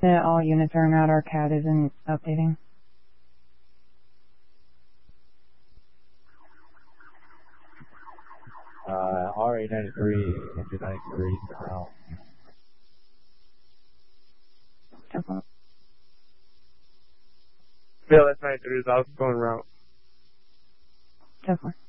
that all units are in route. Our CAD isn't updating. RA93, engine 93, now. Bill, that's 93, I was going route. 10-4.